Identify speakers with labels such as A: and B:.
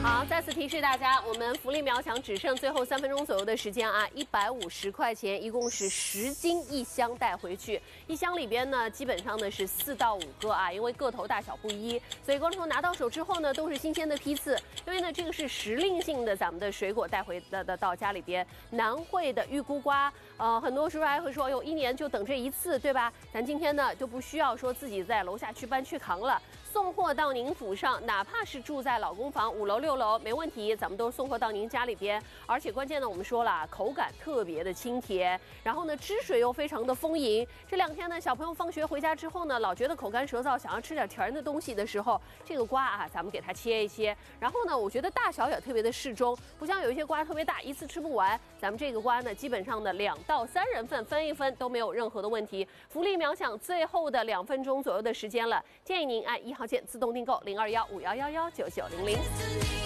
A: 好，再次提示大家，我们福利秒抢只剩最后3分钟左右的时间啊，150块钱，一共是10斤一箱带回去。一箱里边呢，基本上呢是4到5个啊，因为个头大小不一，所以观众拿到手之后呢，都是新鲜的批次。因为呢，这个是时令性的咱们的水果带回到家里边。南汇的玉菇瓜，很多叔叔还会说，哟，1年就等这一次，对吧？咱今天呢就不需要说自己在楼下去搬去扛了。 送货到您府上，哪怕是住在老公房5楼6楼，没问题，咱们都送货到您家里边。而且关键呢，我们说了，口感特别的清甜，然后呢，汁水又非常的丰盈。这2天呢，小朋友放学回家之后呢，老觉得口干舌燥，想要吃点甜的东西的时候，这个瓜啊，咱们给它切一切。然后呢，我觉得大小也特别的适中，不像有一些瓜特别大，一次吃不完。咱们这个瓜呢，基本上呢2到3人份分一分都没有任何的问题。福利秒抢最后的2分钟左右的时间了，建议您按1号键自动订购0215111990。